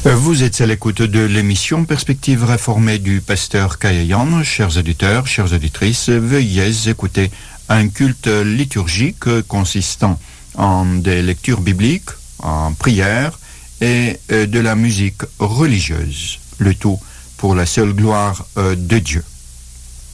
Vous êtes à l'écoute de l'émission Perspective réformée du pasteur Kayayan. Chers auditeurs, chères auditrices, veuillez écouter un culte liturgique consistant en des lectures bibliques, en prières et de la musique religieuse. Le tout pour la seule gloire de Dieu.